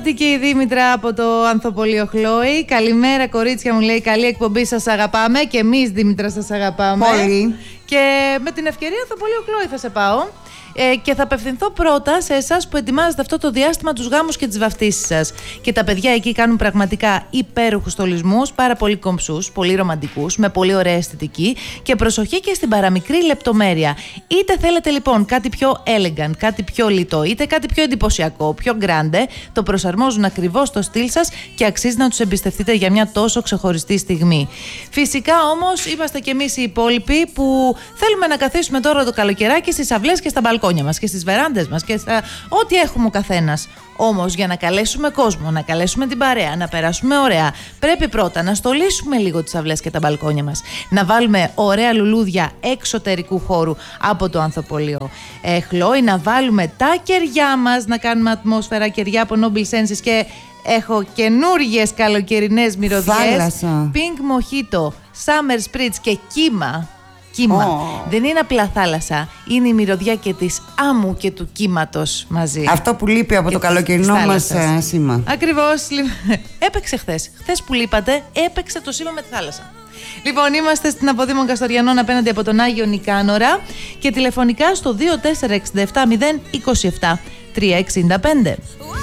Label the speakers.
Speaker 1: Και η Δήμητρα από το Ανθοπολείο Χλόη. Καλημέρα, κορίτσια, μου λέει. Καλή εκπομπή, σας αγαπάμε. Και εμείς, Δήμητρα, σας αγαπάμε.
Speaker 2: Πολύ.
Speaker 1: Και με την ευκαιρία Ανθοπολείο Χλόη θα σε πάω. Και θα απευθυνθώ πρώτα σε εσάς που ετοιμάζετε αυτό το διάστημα τους γάμους και τις βαφτίσεις σας. Και τα παιδιά εκεί κάνουν πραγματικά υπέροχους στολισμούς, πάρα πολύ κομψούς, πολύ ρομαντικούς, με πολύ ωραία αισθητική και προσοχή και στην παραμικρή λεπτομέρεια. Είτε θέλετε λοιπόν κάτι πιο elegant, κάτι πιο λιτό, είτε κάτι πιο εντυπωσιακό, πιο grande, το προσαρμόζουν ακριβώς στο στυλ σας και αξίζει να τους εμπιστευτείτε για μια τόσο ξεχωριστή στιγμή. Φυσικά όμως είμαστε κι εμείς οι υπόλοιποι που θέλουμε να καθίσουμε τώρα το καλοκαιράκι στις αυλές και στα μπαλκόνια μας και στις βεράντες μας και στα ό,τι έχουμε ο καθένας. Όμως για να καλέσουμε κόσμο, να καλέσουμε την παρέα, να περάσουμε ωραία, πρέπει πρώτα να στολίσουμε λίγο τις αυλές και τα μπαλκόνια μας. Να βάλουμε ωραία λουλούδια εξωτερικού χώρου από το Ανθοπολείο Χλόη, να βάλουμε τα κεριά μας, να κάνουμε ατμόσφαιρα κεριά από Noble Senses και έχω καινούργιες καλοκαιρινές μυρωδιές. Pink Mojito, Summer Spritz και κύμα. Δεν είναι απλά θάλασσα, είναι η μυρωδιά και της άμμου και του κύματος μαζί.
Speaker 2: Αυτό που λείπει από το καλοκαιρινό μας σήμα.
Speaker 1: Ακριβώς. Έπαιξε χθες που λείπατε, έπαιξε το σήμα με τη θάλασσα. Λοιπόν, είμαστε στην Αποδήμων Καστοριανών απέναντι από τον Άγιο Νικάνορα και τηλεφωνικά στο 2467 027 365.